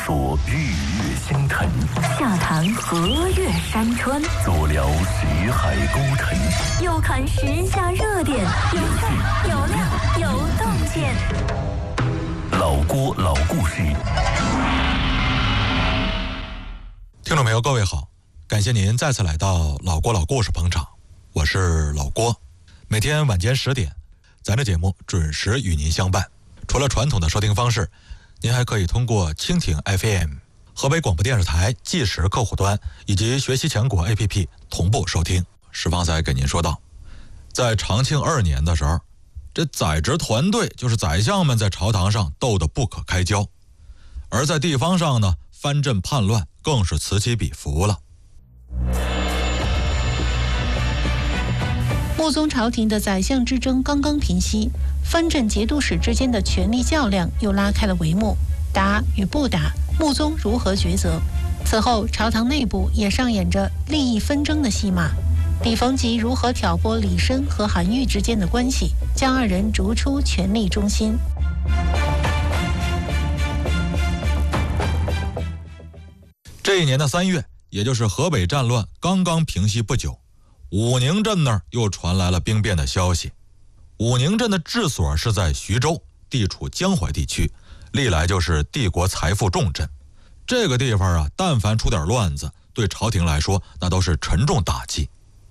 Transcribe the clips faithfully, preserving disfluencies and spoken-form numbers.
说日月星辰， 下谈河岳山川， 坐聊识海沟沉， 又看时下热点，有趣有料有洞见。 老郭老故事。 听众朋友，各位好，感谢您再次来到老郭老故事捧场，我是老郭。每天晚间十点，咱这节目准时与您相伴。除了传统的收听方式，您还可以通过蜻蜓 F M、 河北广播电视台计时客户端以及学习强国 A P P 同步收听。石方才给您说到，在长庆二年的时候，这宰执团队就是宰相们在朝堂上斗得不可开交，而在地方上呢，藩镇叛乱更是此起彼伏了。 穆宗朝廷的宰相之争刚刚平息，藩镇节度使之间的权力较量又拉开了帷幕。打与不打，穆宗如何抉择？此后朝堂内部也上演着利益纷争的戏码。李逢吉如何挑拨李绅和韩愈之间的关系，将二人逐出权力中心？ 这一年的三月，也就是河北战乱刚刚平息不久，武宁镇那儿又传来了兵变的消息。武宁镇的治所是在徐州，地处江淮地区，历来就是帝国财富重镇。这个地方啊，但凡出点乱子，对朝廷来说那都是沉重打击。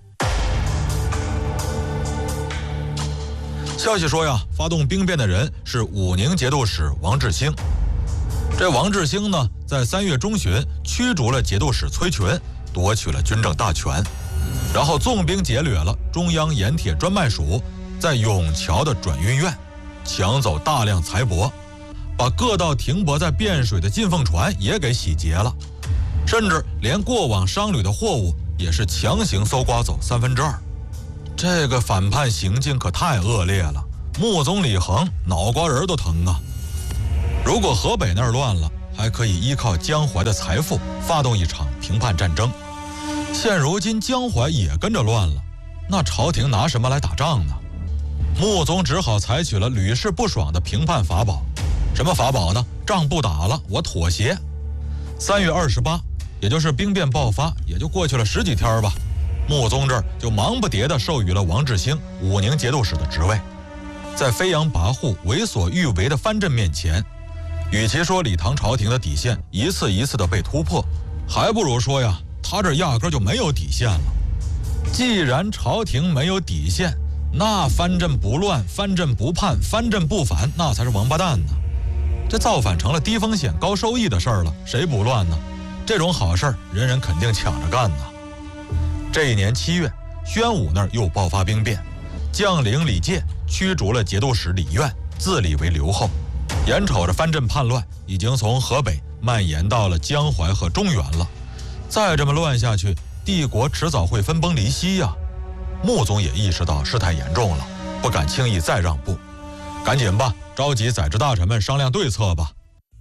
消息说呀，发动兵变的人是武宁节度使王志兴。这王志兴呢，在三月中旬驱逐了节度使崔群，夺取了军政大权，然后纵兵劫掠了中央盐铁专卖署在永桥的转运院，抢走大量财帛，把各道停泊在汴水的进奉船也给洗劫了，甚至连过往商旅的货物也是强行搜刮走三分之二。这个反叛行径可太恶劣了，穆宗李恒脑瓜仁都疼啊！如果河北那儿乱了，还可以依靠江淮的财富发动一场平叛战争。现如今江淮也跟着乱了，那朝廷拿什么来打仗呢？穆宗只好采取了屡试不爽的平叛法宝。什么法宝呢？仗不打了，我妥协。三月二十八，也就是兵变爆发，也就过去了十几天吧。穆宗这儿就忙不迭地授予了王志兴武宁节度使的职位。在飞扬跋扈、为所欲为的藩镇面前，与其说李唐朝廷的底线一次一次的被突破，还不如说呀，他这压根就没有底线了。既然朝廷没有底线，那藩镇不乱、藩镇不叛、藩镇不反，那才是王八蛋呢。这造反成了低风险高收益的事儿了，谁不乱呢？这种好事儿，人人肯定抢着干呢。这一年七月，宣武那儿又爆发兵变，将领李介驱逐了节度使李苑，自立为留后。眼瞅着藩镇叛乱已经从河北蔓延到了江淮和中原了，再这么乱下去，帝国迟早会分崩离析呀。穆宗也意识到事态严重了，不敢轻易再让步，赶紧吧，召集宰执大臣们商量对策吧。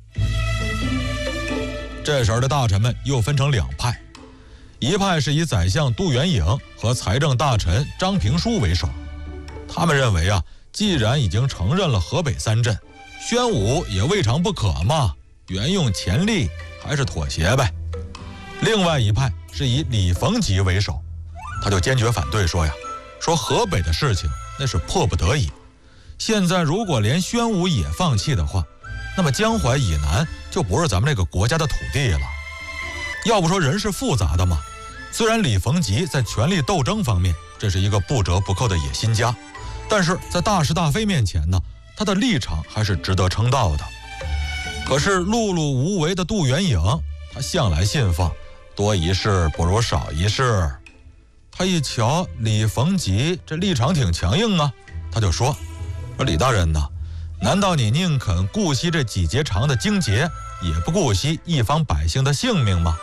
这时候的大臣们又分成两派，一派是以宰相杜元颖和财政大臣张平书为首，他们认为啊，既然已经承认了河北三镇，宣武也未尝不可嘛，沿用前例，还是妥协呗。另外一派是以李逢吉为首，他就坚决反对，说呀，说河北的事情那是迫不得已，现在如果连宣武也放弃的话，那么江淮以南就不是咱们这个国家的土地了。要不说人是复杂的嘛，虽然李逢吉在权力斗争方面这是一个不折不扣的野心家，但是在大是大非面前呢，他的立场还是值得称道的。可是碌碌无为的杜元颖，他向来信奉多一事不如少一事。他一瞧李逢吉这立场挺强硬啊，他就说说李大人呐，难道你宁肯顾惜这几节长的荆节，也不顾惜一方百姓的性命吗？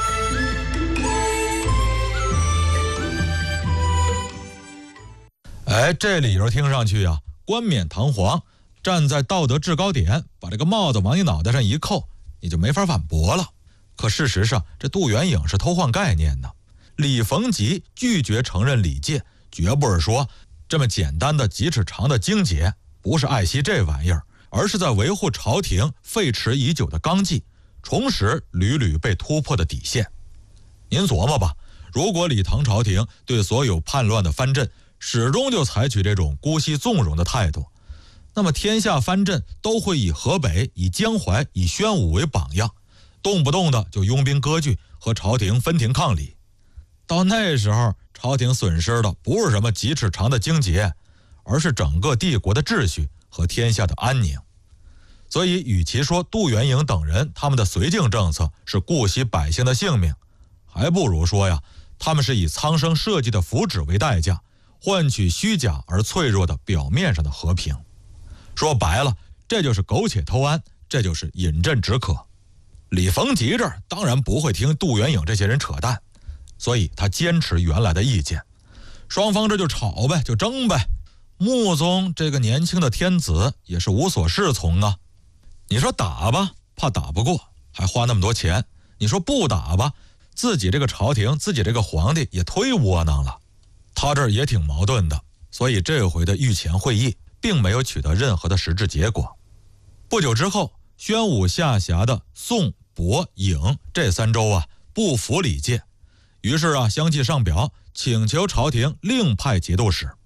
哎，这理由听上去啊，冠冕堂皇，站在道德制高点，把这个帽子往你脑袋上一扣，你就没法反驳了。可事实上，这杜元颖是偷换概念的。李逢吉拒绝承认李介，绝不是说这么简单的几尺长的荆节，不是爱惜这玩意儿，而是在维护朝廷废弛已久的纲纪， 重拾屡屡被突破的底线。您琢磨吧，如果李唐朝廷对所有叛乱的藩镇始终就采取这种姑息纵容的态度，那么天下藩镇都会以河北、以江淮、以宣武为榜样，动不动的就拥兵割据，和朝廷分庭抗礼。到那时候，朝廷损失的不是什么几尺长的荆棘，而是整个帝国的秩序和天下的安宁。所以与其说杜元颖等人他们的绥靖政策是顾惜百姓的性命，还不如说呀，他们是以苍生社稷的福祉为代价，换取虚假而脆弱的表面上的和平。说白了，这就是苟且偷安，这就是饮鸩止渴。李逢吉这儿当然不会听杜元颖这些人扯淡，所以他坚持原来的意见。双方这就吵呗，就争呗。穆宗这个年轻的天子也是无所适从啊。你说打吧，怕打不过，还花那么多钱；你说不打吧，自己这个朝廷，自己这个皇帝也忒窝囊了。他这儿也挺矛盾的，所以这回的御前会议并没有取得任何的实质结果。不久之后，宣武下辖的宋、博、颍这三州啊不服礼戒，于是啊相继上表请求朝廷另派节度使。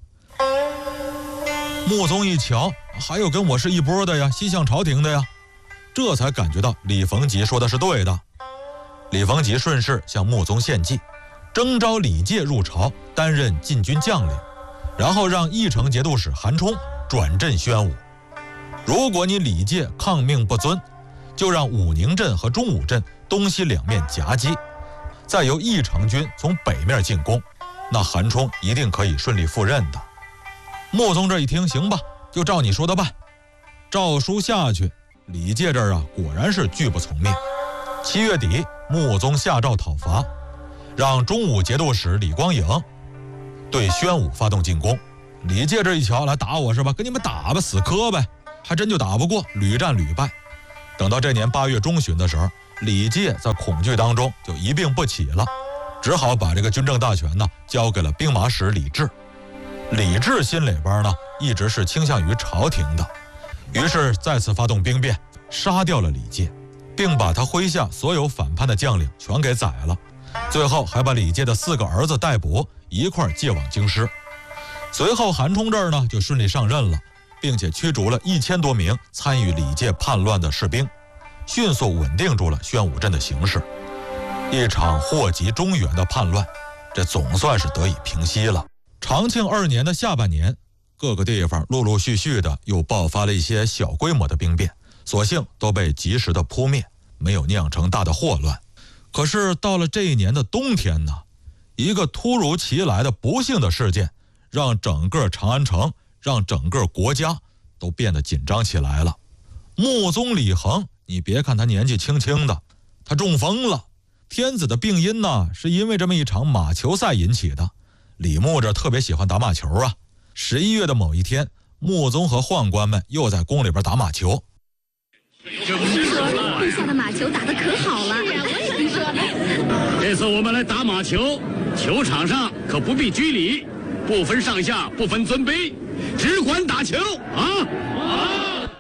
穆宗一瞧，还有跟我是一波的呀，西向朝廷的呀，这才感觉到李逢吉说的是对的。李逢吉顺势向穆宗献计，征召李介入朝担任禁军将领，然后让义城节度使韩冲转镇宣武。如果你李介抗命不遵，就让武宁镇和中武镇东西两面夹击，再由义城军从北面进攻，那韩冲一定可以顺利赴任的。穆宗这一听，行吧，就照你说的办。诏书下去，李介这儿啊果然是拒不从命。七月底，穆宗下诏讨伐，让中武节度使李光颖对宣武发动进攻。李介这一瞧，来打我是吧？跟你们打吧，死磕呗。还真就打不过，屡战屡败。等到这年八月中旬的时候，李介在恐惧当中就一病不起了，只好把这个军政大权呢交给了兵马使李治。李治心里边呢一直是倾向于朝廷的，于是再次发动兵变，杀掉了李介，并把他麾下所有反叛的将领全给宰了，最后还把李介的四个儿子逮捕，一块借往京师。随后韩冲这儿呢就顺利上任了，并且驱逐了一千多名参与李介叛乱的士兵，迅速稳定住了宣武镇的形势。一场祸及中原的叛乱，这总算是得以平息了。长庆二年的下半年，各个地方陆陆续续的又爆发了一些小规模的兵变，所幸都被及时的扑灭，没有酿成大的祸乱。可是到了这一年的冬天呢，一个突如其来的不幸的事件，让整个长安城，让整个国家都变得紧张起来了。穆宗李恒，你别看他年纪轻轻的，他中风了。天子的病因呢，是因为这么一场马球赛引起的。李牧这特别喜欢打马球啊。十一月的某一天，穆宗和宦官们又在宫里边打马球。 听说陛下的马球打得可好了。 这次我们来打马球，球场上可不必拘礼，不分上下，不分尊卑，只管打球啊！啊！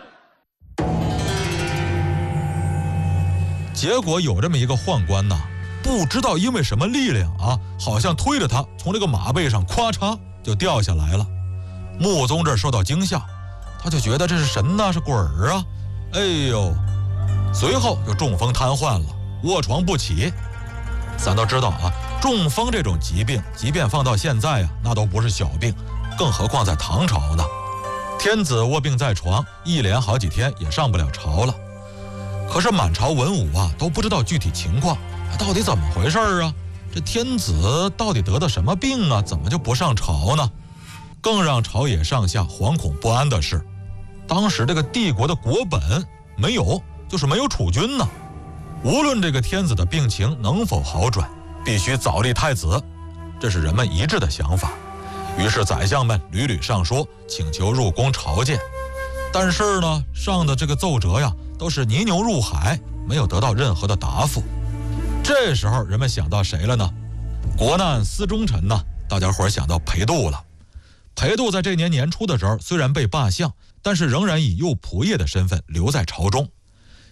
结果有这么一个宦官呐，不知道因为什么力量啊，好像推着他从这个马背上咵嚓就掉下来了。穆宗这受到惊吓，他就觉得这是神呐，是鬼儿啊！哎呦，随后就中风瘫痪了，卧床不起。咱都知道啊，中风这种疾病，即便放到现在啊，那都不是小病，更何况在唐朝呢？天子卧病在床，一连好几天也上不了朝了。可是满朝文武啊都不知道具体情况，到底怎么回事啊？这天子到底得的什么病啊？怎么就不上朝呢？更让朝野上下惶恐不安的是，当时这个帝国的国本没有，就是没有储君呢。无论这个天子的病情能否好转，必须早立太子，这是人们一致的想法。于是宰相们屡屡上书，请求入宫朝见。但是呢，上的这个奏折呀，都是泥牛入海，没有得到任何的答复。这时候人们想到谁了呢？国难思忠臣呢，大家伙想到裴度了。裴度在这年年初的时候虽然被罢相，但是仍然以右仆射的身份留在朝中。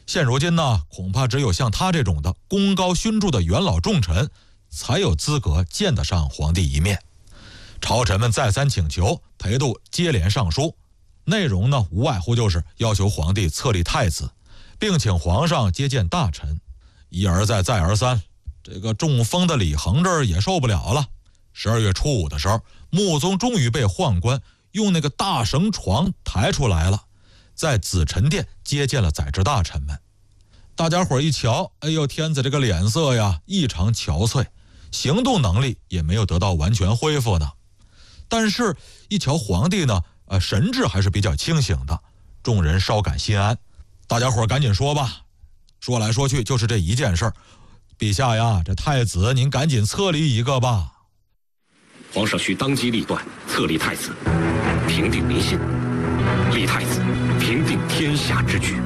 现如今呢，恐怕只有像他这种的功高勋著的元老重臣，才有资格见得上皇帝一面。朝臣们再三请求，裴度接连上书，内容呢无外乎就是要求皇帝册立太子，并请皇上接见大臣。一而再再而三，这个中风的李恒这儿也受不了了。十二月初五的时候，穆宗终于被宦官用那个大绳床抬出来了，在紫宸殿接见了宰制大臣们。大家伙一瞧，哎呦，天子这个脸色呀异常憔悴，行动能力也没有得到完全恢复呢。但是一瞧皇帝呢，呃，神志还是比较清醒的，众人稍感心安。大家伙赶紧说吧，说来说去就是这一件事儿。陛下呀，这太子您赶紧册立一个吧。 皇上需当机立断，册立太子，平定民心；立太子，平定天下之局。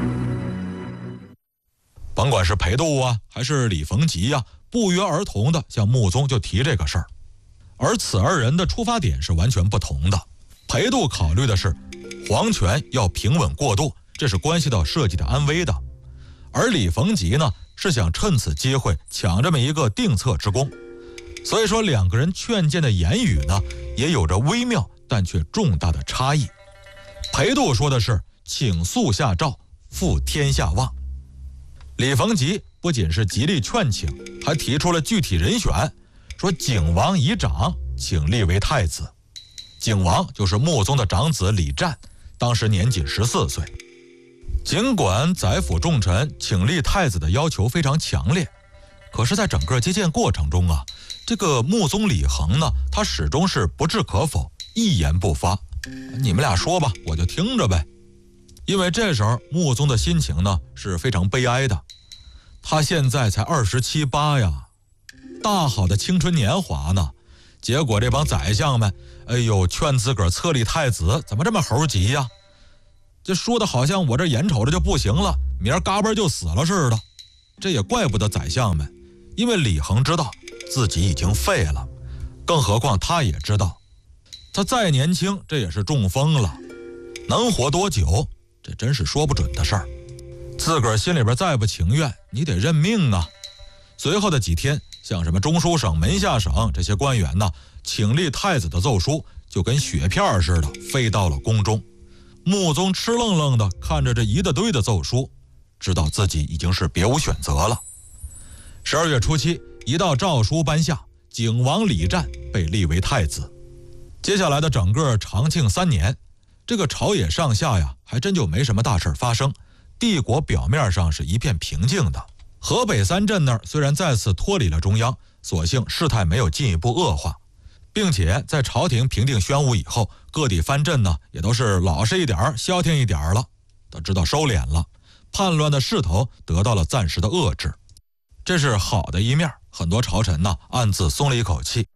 甭管是裴度啊，还是李逢吉呀、啊，不约而同的向穆宗就提这个事儿。而此二人的出发点是完全不同的。裴度考虑的是皇权要平稳过渡，这是关系到社稷的安危的。而李逢吉呢，是想趁此机会抢这么一个定策之功。所以说两个人劝谏的言语呢，也有着微妙但却重大的差异。裴度说的是请速下诏，复天下望。李逢吉不仅是极力劝请，还提出了具体人选，说景王已长，请立为太子。景王就是穆宗的长子李湛，当时年仅十四岁。尽管宰辅重臣请立太子的要求非常强烈，可是在整个接见过程中啊，这个穆宗李恒呢，他始终是不置可否，一言不发。你们俩说吧，我就听着呗。因为这时候穆宗的心情呢是非常悲哀的，他现在才二十七八呀，大好的青春年华呢，结果这帮宰相们，哎呦，劝自个儿册立太子，怎么这么猴急呀？这说的好像我这眼瞅着就不行了，明儿嘎嘣就死了似的。这也怪不得宰相们，因为李恒知道自己已经废了，更何况他也知道，他再年轻，这也是中风了，能活多久，这真是说不准的事儿。自个儿心里边再不情愿，你得认命啊。随后的几天，像什么中书省、门下省这些官员呢，请立太子的奏书就跟雪片似的飞到了宫中。穆宗吃愣愣的看着这一大堆的奏书，知道自己已经是别无选择了。十二月初七，一道诏书颁下，景王李湛被立为太子。接下来的整个长庆三年，这个朝野上下呀，还真就没什么大事发生，帝国表面上是一片平静的。河北三镇那儿虽然再次脱离了中央，所幸事态没有进一步恶化，并且在朝廷平定宣武以后，各地藩镇呢也都是老实一点、消停一点了，都知道收敛了，叛乱的势头得到了暂时的遏制，这是好的一面，很多朝臣呢暗自松了一口气。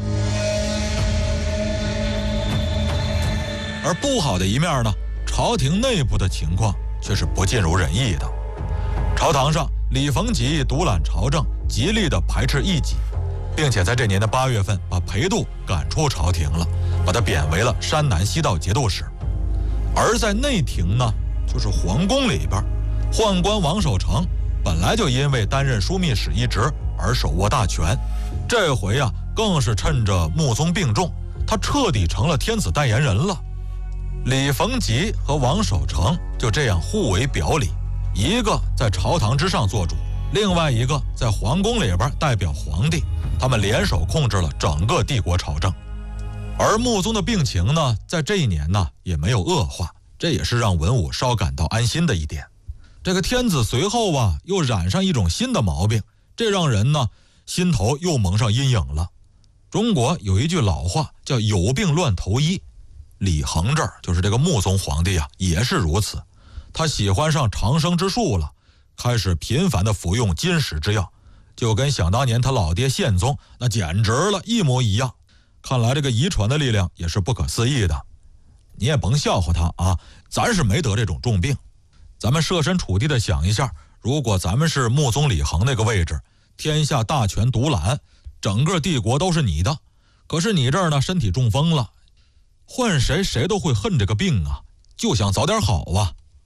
而不好的一面呢，朝廷内部的情况却是不尽如人意的。朝堂上，李逢吉独揽朝政，极力的排斥异己，并且在这年的八月份把裴度赶出朝廷了，把他贬为了山南西道节度使。而在内廷呢，就是皇宫里边，宦官王守成本来就因为担任枢密使一职而手握大权，这回啊更是趁着穆宗病重，他彻底成了天子代言人了。李逢吉和王守成就这样互为表里，一个在朝堂之上做主，另外一个在皇宫里边代表皇帝，他们联手控制了整个帝国朝政。而穆宗的病情呢，在这一年呢也没有恶化，这也是让文武稍感到安心的一点。这个天子随后啊又染上一种新的毛病，这让人呢心头又蒙上阴影了。中国有一句老话叫有病乱投医，李恒这儿就是这个穆宗皇帝啊也是如此，他喜欢上长生之术了，开始频繁的服用金石之药，就跟想当年他老爹宪宗那简直了一模一样。看来这个遗传的力量也是不可思议的。你也甭笑话他啊，咱是没得这种重病。咱们设身处地的想一下，如果咱们是穆宗李恒那个位置，天下大权独揽，整个帝国都是你的，可是你这儿呢身体中风了，换谁谁都会恨这个病啊，就想早点好啊。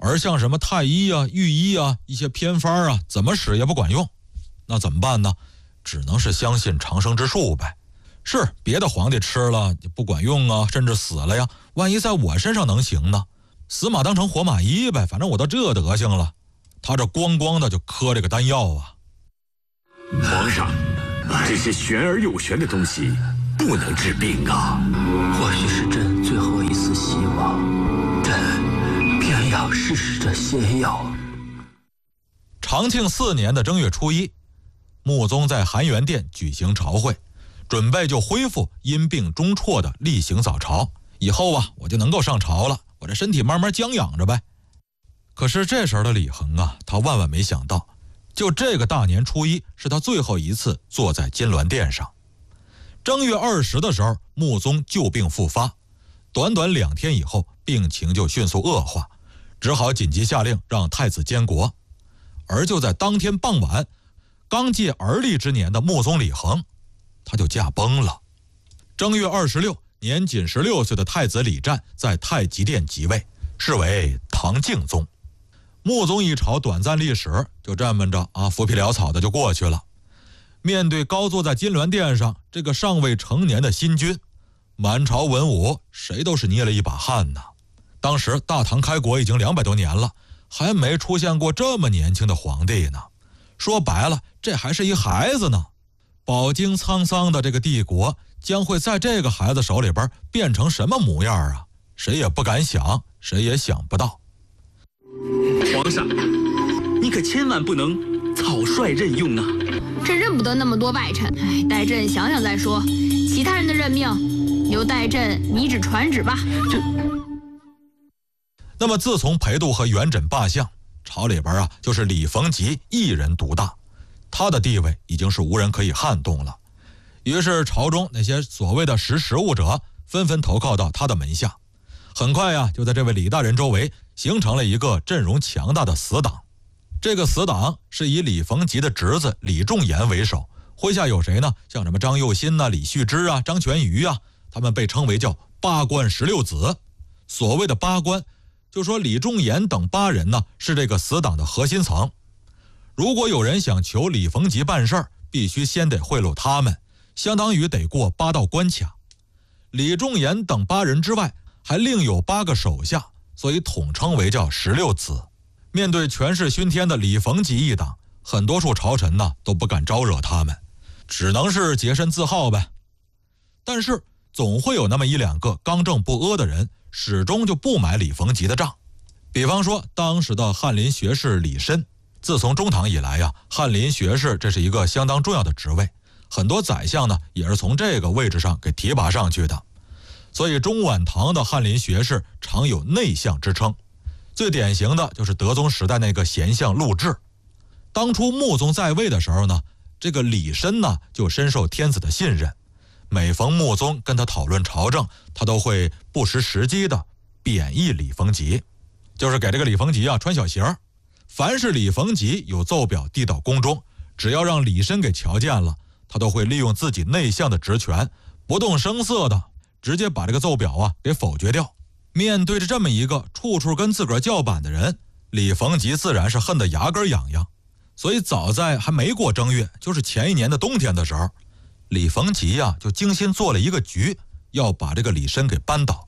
而像什么太医啊、御医啊、一些偏方啊，怎么使也不管用。那怎么办呢？只能是相信长生之术呗。是别的皇帝吃了也不管用啊，甚至死了呀，万一在我身上能行呢？死马当成活马医呗，反正我都这德行了。他这咣咣的就磕这个丹药啊。 皇上，这些玄而又玄的东西不能治病啊。 或许是朕最后一丝希望，朕便要试试这仙药。 长庆四年的正月初一，穆宗在含元殿举行朝会，准备就恢复因病中辍的例行早朝。以后啊，我就能够上朝了，我这身体慢慢将养着呗。可是这时候的李恒啊，他万万没想到，就这个大年初一是他最后一次坐在金銮殿上。正月二十的时候，穆宗旧病复发，短短两天以后，病情就迅速恶化，只好紧急下令让太子监国。而就在当天傍晚，刚届而立之年的穆宗李恒，他就驾崩了。正月二十六，年仅十六岁的太子李湛在太极殿即位，是为唐敬宗。穆宗一朝短暂历史就这么着啊，浮皮潦草的就过去了。面对高坐在金銮殿上这个尚未成年的新君，满朝文武谁都是捏了一把汗呐。当时大唐开国已经两百多年了，还没出现过这么年轻的皇帝呢。说白了，这还是一孩子呢。饱经沧桑的这个帝国将会在这个孩子手里边变成什么模样啊？谁也不敢想，谁也想不到。 皇上，你可千万不能草率任用啊！ 朕认不得那么多外臣，哎，待朕想想再说。其他人的任命，由待朕拟旨传旨吧。这。 那么自从裴度和元稹罢相，朝里边啊就是李逢吉一人独大，他的地位已经是无人可以撼动了。于是朝中那些所谓的识时务者纷纷投靠到他的门下，很快呀、啊、就在这位李大人周围形成了一个阵容强大的死党。这个死党是以李逢吉的侄子李仲言为首，麾下有谁呢？像什么张幼新啊、李旭之啊、张全瑜啊，他们被称为叫八官十六子。所谓的八官，就说李仲言等八人呢是这个死党的核心层。如果有人想求李逢吉办事儿，必须先得贿赂他们，相当于得过八道关卡。李仲言等八人之外，还另有八个手下，所以统称为叫十六子。面对权势熏天的李逢吉一党，很多数朝臣呢都不敢招惹他们，只能是洁身自好呗。但是总会有那么一两个刚正不阿的人，始终就不买李逢吉的账。比方说当时的翰林学士李绅，自从中唐以来呀、啊，翰林学士这是一个相当重要的职位，很多宰相呢也是从这个位置上给提拔上去的。所以中晚唐的翰林学士常有内相之称，最典型的就是德宗时代那个贤相陆贽。当初穆宗在位的时候呢，这个李绅呢就深受天子的信任，每逢穆宗跟他讨论朝政，他都会不失时机的贬义李逢吉，就是给这个李逢吉啊穿小鞋。凡是李逢吉有奏表递到宫中，只要让李绅给瞧见了，他都会利用自己内相的职权，不动声色的直接把这个奏表啊给否决掉。面对着这么一个处处跟自个儿叫板的人，李逢吉自然是恨得牙根痒痒。所以早在还没过正月，就是前一年的冬天的时候，李逢吉呀、啊、就精心做了一个局，要把这个李绅给扳倒。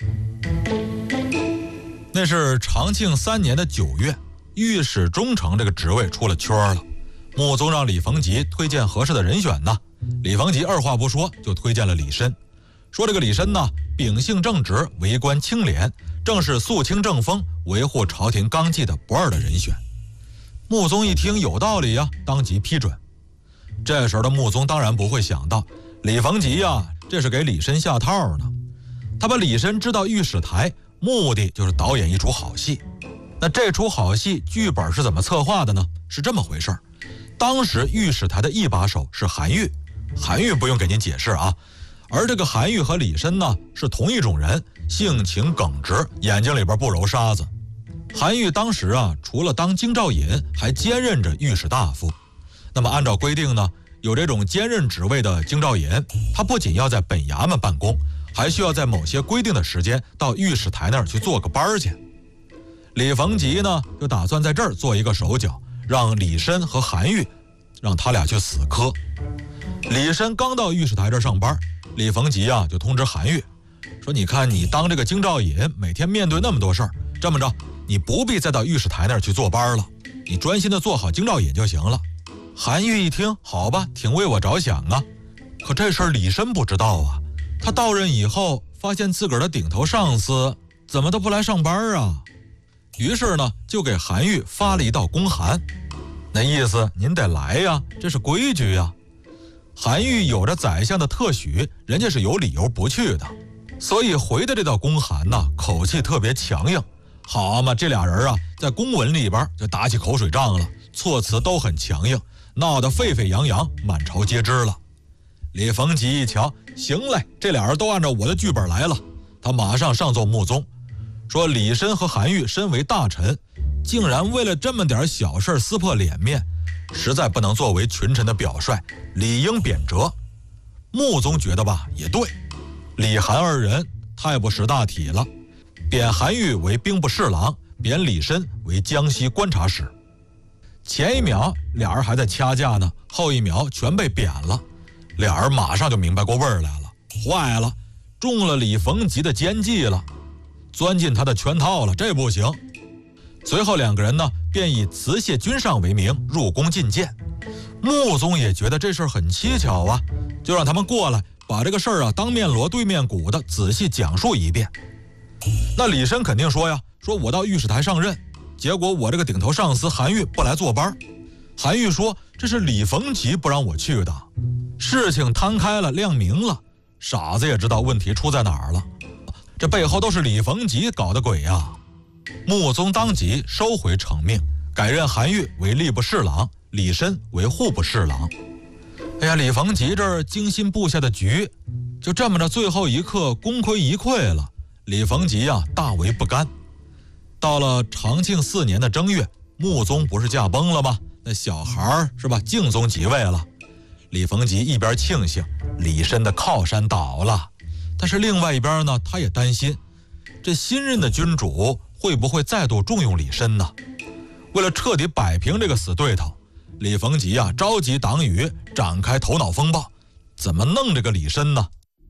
那是长庆三年的九月，御史中丞这个职位出了圈了。穆宗让李逢吉推荐合适的人选呢，李逢吉二话不说就推荐了李绅，说这个李绅呢秉性正直，为官清廉，正是肃清正风，维护朝廷纲纪的不二的人选。穆宗一听有道理呀，当即批准。这时候的穆宗当然不会想到，李逢吉呀这是给李绅下套呢。他把李绅支到御史台，目的就是导演一出好戏。那这出好戏剧本是怎么策划的呢？是这么回事儿。当时御史台的一把手是韩愈，韩愈不用给您解释啊。而这个韩愈和李绅呢是同一种人，性情耿直，眼睛里边不揉沙子。韩愈当时啊除了当京兆尹，还兼任着御史大夫。那么按照规定呢，有这种兼任职位的京兆尹，他不仅要在本衙门办公，还需要在某些规定的时间到御史台那儿去做个班去。 李逢吉呢就打算在这儿做一个手脚，让李申和韩愈让他俩去死磕。李申刚到御史台这儿上班，李逢吉啊就通知韩愈说，你看你当这个京兆尹，每天面对那么多事儿，这么着你不必再到御史台那儿去坐班了，你专心的做好京兆尹就行了。韩愈一听，好吧，挺为我着想啊。可这事儿李申不知道啊，他到任以后发现自个儿的顶头上司怎么都不来上班啊，于是呢就给韩愈发了一道公函，那意思您得来呀，这是规矩呀。韩愈有着宰相的特许，人家是有理由不去的，所以回的这道公函呢，口气特别强硬。好嘛，这俩人啊在公文里边就打起口水仗了，措辞都很强硬，闹得沸沸扬扬，满朝皆知了。李逢吉一瞧，行嘞，这俩人都按照我的剧本来了，他马上上奏穆宗，说李申和韩愈身为大臣，竟然为了这么点小事撕破脸面，实在不能作为群臣的表率，理应贬谪。穆宗觉得吧，也对，李韩二人太不识大体了，贬韩愈为兵部侍郎，贬李申为江西观察使。前一秒俩人还在掐架呢，后一秒全被贬了，俩人马上就明白过味儿来了，坏了，中了李逢吉的奸计了，钻进他的圈套了，这不行。随后两个人呢便以辞谢君上为名入宫觐见。穆宗也觉得这事儿很蹊跷啊，就让他们过来把这个事儿啊当面锣对面鼓的仔细讲述一遍。那李申肯定说呀，说我到御史台上任，结果我这个顶头上司韩愈不来坐班。韩愈说这是李逢吉不让我去的，事情摊开了亮明了，傻子也知道问题出在哪儿了，这背后都是李逢吉搞的鬼呀。穆宗当即收回成命，改任韩愈为吏部侍郎，李申为户部侍郎。哎呀，李逢吉这儿精心布下的局就这么着最后一刻功亏一篑了，李逢吉啊大为不甘。到了长庆四年的正月，穆宗不是驾崩了吗？那小孩是吧，敬宗即位了。李逢吉一边庆幸李申的靠山倒了，但是另外一边呢，他也担心这新任的君主会不会再度重用李申呢？为了彻底摆平这个死对头，李逢吉啊召集党羽，展开头脑风暴，怎么弄这个李申呢？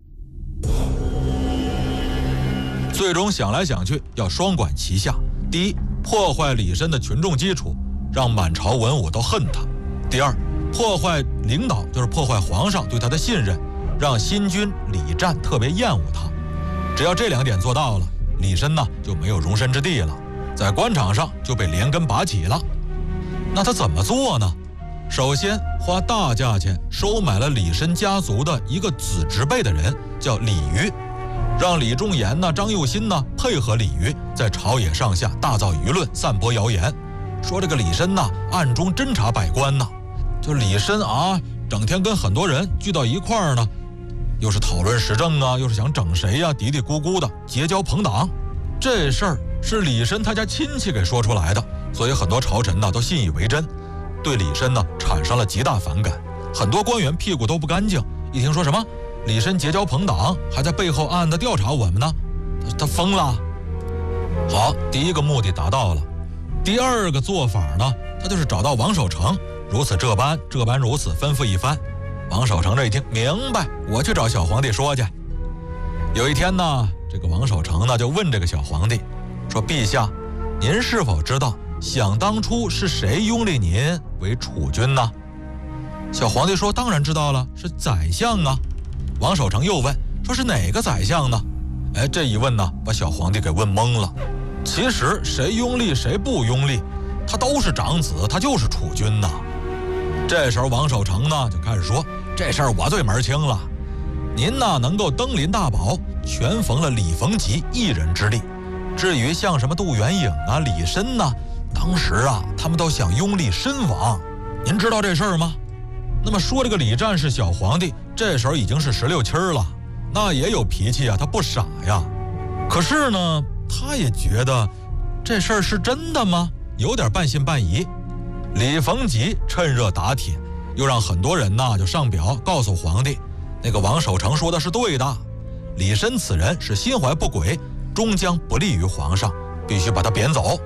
最终想来想去，要双管齐下。第一，破坏李申的群众基础，让满朝文武都恨他；第二，破坏领导，就是破坏皇上对他的信任，让新君李湛特别厌恶他。只要这两点做到了，李申呢就没有容身之地了，在官场上就被连根拔起了。那他怎么做呢？首先花大价钱收买了李申家族的一个子侄辈的人，叫李渔，让李仲言呢、张幼新呢配合李渔，在朝野上下大造舆论，散播谣言，说这个李申呢暗中侦察百官呢，就李申啊整天跟很多人聚到一块儿呢，又是讨论时政啊，又是想整谁呀、啊，嘀嘀咕咕的结交朋党。这事儿是李申他家亲戚给说出来的，所以很多朝臣呢都信以为真，对李申呢产生了极大反感。很多官员屁股都不干净，一听说什么李申结交朋党，还在背后暗暗的调查我们呢，他他疯了。好，第一个目的达到了。第二个做法呢，他就是找到王守成，如此这般，这般如此，吩咐一番。王守成这一听明白，我去找小皇帝说去。有一天呢，这个王守成呢就问这个小皇帝说，陛下，您是否知道想当初是谁拥立您为储君呢？小皇帝说，当然知道了，是宰相啊。王守成又问说，是哪个宰相呢？哎，这一问呢把小皇帝给问懵了。其实谁拥立谁不拥立，他都是长子，他就是储君呐。这时候王守成呢就开始说，这事儿我最门清了，您呢能够登临大宝，全逢了李逢吉一人之力。至于像什么杜元颖啊、李申呐，当时啊他们都想拥立申王，您知道这事儿吗？那么说这个李湛是小皇帝，这时候已经是十六七了，那也有脾气啊，他不傻呀。可是呢他也觉得这事儿是真的吗？有点半信半疑。李逢吉趁热打铁，又让很多人呢就上表告诉皇帝，那个王守成说的是对的，李申此人是心怀不轨，终将不利于皇上，必须把他贬走。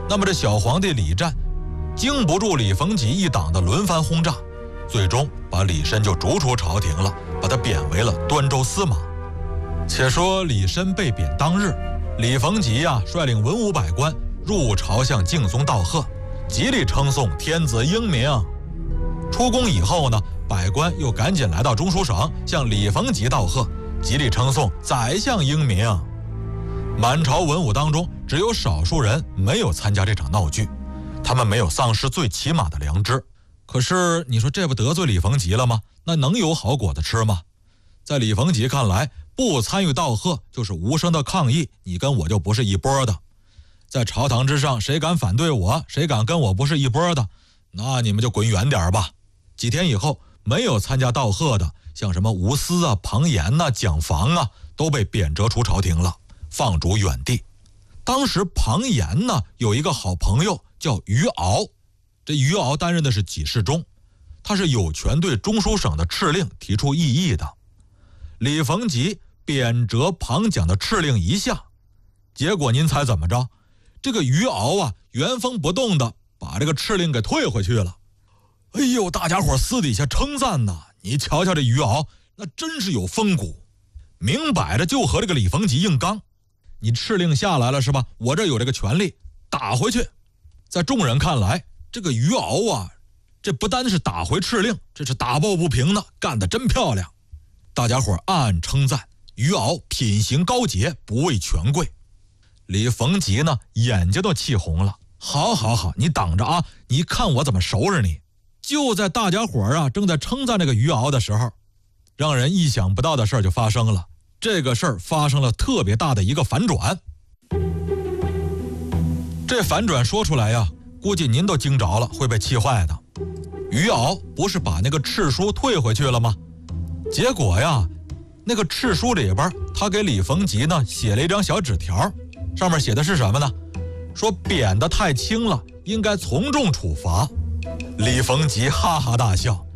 那么这小皇帝李湛经不住李逢吉一党的轮番轰炸，最终把李绅就逐出朝廷了，把他贬为了端州司马。且说李绅被贬当日，李逢吉呀、啊、率领文武百官入朝向敬宗道贺，极力称颂天子英明。出宫以后呢，百官又赶紧来到中书省向李逢吉道贺，极力称颂宰相英明。满朝文武当中，只有少数人没有参加这场闹剧，他们没有丧失最起码的良知。可是你说这不得罪李逢吉了吗？那能有好果子吃吗？在李逢吉看来，不参与道贺就是无声的抗议，你跟我就不是一波的。在朝堂之上，谁敢反对我，谁敢跟我不是一波的，那你们就滚远点吧。几天以后，没有参加道贺的，像什么吴思啊、庞炎呐、蒋防啊，都被贬谪出朝廷了，放逐远地。当时庞炎呢有一个好朋友叫于敖，这于敖担任的是给事中，他是有权对中书省的敕令提出异议的。李逢吉贬谪庞蒋的敕令一下，结果您猜怎么着？这个于敖啊原封不动的把这个敕令给退回去了。哎呦，大家伙私底下称赞呐，你瞧瞧这于敖，那真是有风骨，明摆着就和这个李逢吉硬刚。你敕令下来了是吧？我这有这个权利打回去。在众人看来，这个于敖啊，这不单是打回敕令，这是打抱不平呢，干得真漂亮。大家伙暗暗称赞于敖品行高洁，不畏权贵。李逢吉呢眼睛都气红了，好好好，你等着啊，你看我怎么收拾你。就在大家伙啊正在称赞这个于敖的时候，让人意想不到的事儿就发生了。这个事儿发生了特别大的一个反转。这反转说出来呀，估计您都惊着了，会被气坏的。于敖不是把那个敕书退回去了吗？结果呀，那个敕书里边，他给李逢吉呢写了一张小纸条，上面写的是什么呢？说贬得太轻了，应该从重处罚。李逢吉哈哈大笑，